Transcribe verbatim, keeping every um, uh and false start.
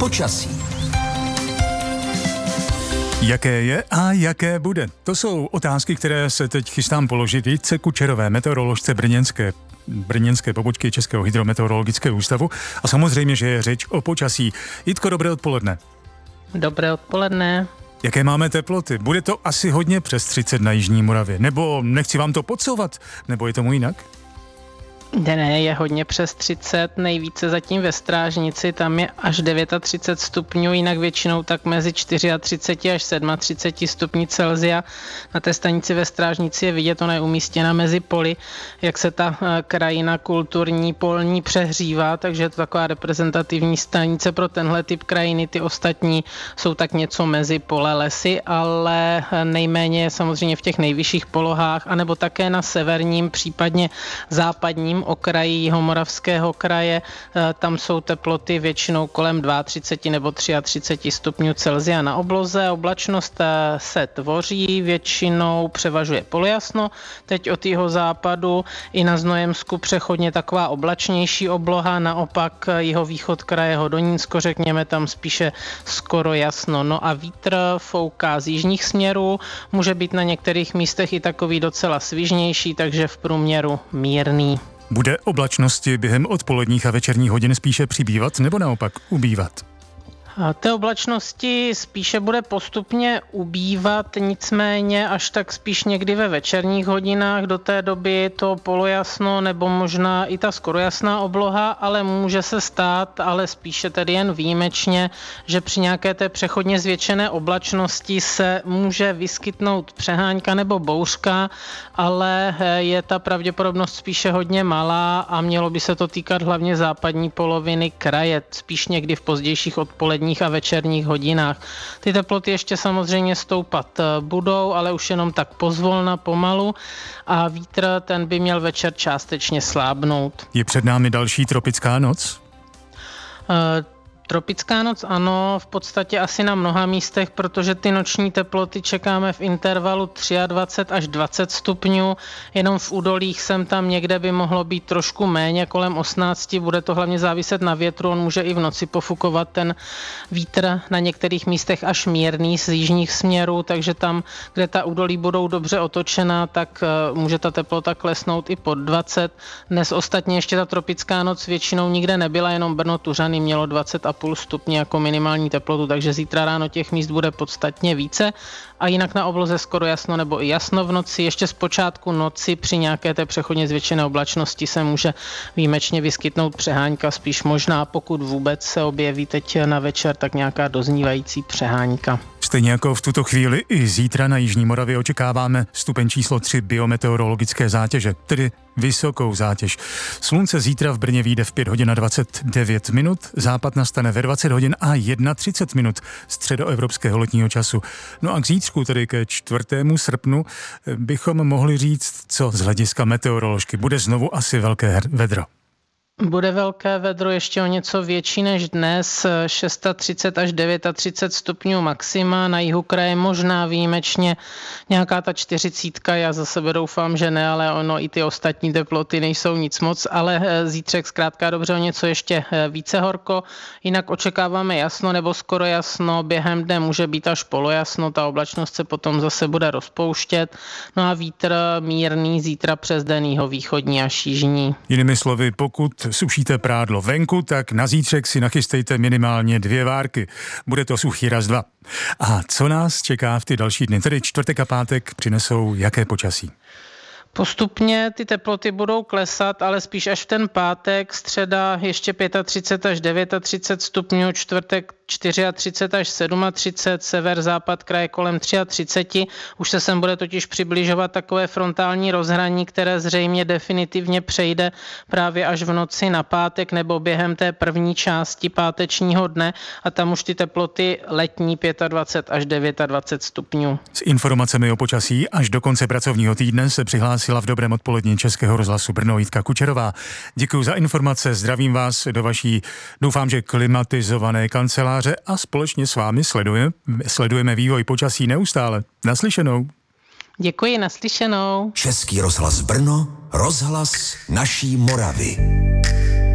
počasí. Jaké je a jaké bude? To jsou otázky, které se teď chystám položit Jitce Kučerové, meteoroložce brněnské, brněnské pobočky Českého hydrometeorologického ústavu. A samozřejmě, že je řeč o počasí. Jitko, dobré odpoledne. Dobré odpoledne. Jaké máme teploty? Bude to asi hodně přes třicet na jižní Moravě. Nebo nechci vám to podsouvat? Nebo je tomu jinak? Ne, ne, je hodně přes třicet, nejvíce zatím ve Strážnici, tam je až třicet devět stupňů, jinak většinou tak mezi třicet čtyři až třicet sedm stupňů Celsia. Na té stanici ve Strážnici je vidět, ona je umístěna mezi poli, jak se ta krajina kulturní, polní přehřívá, takže je to taková reprezentativní stanice pro tenhle typ krajiny, ty ostatní jsou tak něco mezi pole, lesy, ale nejméně samozřejmě v těch nejvyšších polohách, anebo také na severním, případně západním okraji Jihomoravského kraje, tam jsou teploty většinou kolem třicet dva nebo třicet tři stupňů Celsia na obloze. Oblačnost se tvoří, většinou převažuje polojasno. Teď od jihozápadu i na Znojemsku přechodně taková oblačnější obloha, naopak jihovýchod kraje Hodonínsko, řekněme, tam spíše skoro jasno. No a vítr fouká z jižních směrů, může být na některých místech i takový docela svižnější, takže v průměru mírný. Bude oblačnosti během odpoledních a večerních hodin spíše přibývat nebo naopak ubývat? Té oblačnosti spíše bude postupně ubývat, nicméně až tak spíš někdy ve večerních hodinách, do té doby je to polojasno nebo možná i ta skoro jasná obloha, ale může se stát, ale spíše tedy jen výjimečně, že při nějaké té přechodně zvětšené oblačnosti se může vyskytnout přehánka nebo bouřka, ale je ta pravděpodobnost spíše hodně malá a mělo by se to týkat hlavně západní poloviny kraje, spíš někdy v pozdějších odpoledních a večerních hodinách. Ty teploty ještě samozřejmě stoupat budou, ale už jenom tak pozvolna, pomalu a vítr ten by měl večer částečně slábnout. Je před námi další tropická noc? Uh, Tropická noc ano, v podstatě asi na mnoha místech, protože ty noční teploty čekáme v intervalu dvacet tři až dvacet stupňů, jenom v údolích sem tam někde by mohlo být trošku méně, kolem osmnáct, bude to hlavně záviset na větru, on může i v noci pofukovat ten vítr na některých místech až mírný z jižních směrů, takže tam, kde ta údolí budou dobře otočená, tak může ta teplota klesnout i pod dvacet. Dnes ostatně ještě ta tropická noc většinou nikde nebyla, jenom Brno Tuřany mělo dvacet a půl stupně jako minimální teplotu, takže zítra ráno těch míst bude podstatně více a jinak na obloze skoro jasno nebo i jasno v noci. Ještě z počátku noci při nějaké té přechodně zvětšené oblačnosti se může výjimečně vyskytnout přehánka, spíš možná pokud vůbec se objeví teď na večer, tak nějaká doznívající přehánka. Stejně jako v tuto chvíli i zítra na jižní Moravě očekáváme stupeň číslo tři biometeorologické zátěže, tedy vysokou zátěž. Slunce zítra v Brně vyjde v pět hodin a dvacet devět minut, západ nastane ve dvacet hodin a třicet jedna minut středoevropského letního času. No a k zítřku, tedy ke čtvrtému srpnu, bychom mohli říct, co z hlediska meteoroložky. Bude znovu asi velké vedro. Bude velké vedro ještě o něco větší než dnes, třicet šest až třicet devět stupňů maxima, na jihu kraje možná výjimečně nějaká ta čtyřicítka, já za sebe doufám, že ne, ale ono i ty ostatní teploty nejsou nic moc, ale zítřek zkrátka dobře o něco ještě více horko, jinak očekáváme jasno nebo skoro jasno, během dne může být až polojasno, ta oblačnost se potom zase bude rozpouštět, no a vítr mírný zítra přes den jihovýchodní až jižní. Jinými slovy, pokud sušíte prádlo venku, tak na zítřek si nachystejte minimálně dvě várky. Bude to suchý raz dva. A co nás čeká v ty další dny? Tedy čtvrtek a pátek přinesou jaké počasí? Postupně ty teploty budou klesat, ale spíš až v ten pátek, středa ještě třicet pět až třicet devět stupňů, čtvrtek třicet čtyři až třicet sedm, sever, západ kraje kolem třicet tři. Už se sem bude totiž přibližovat takové frontální rozhraní, které zřejmě definitivně přejde právě až v noci na pátek nebo během té první části pátečního dne a tam už ty teploty letní dvacet pět až dvacet devět stupňů. S informacemi o počasí až do konce pracovního týdne se přihlásila v dobrém odpolední Českého rozhlasu Brno Jitka Kučerová. Děkuji za informace, zdravím vás do vaší, doufám, že klimatizované kanceláře a společně s vámi sledujeme, sledujeme vývoj počasí neustále. Naslyšenou. Děkuji, naslyšenou. Český rozhlas Brno, rozhlas naší Moravy.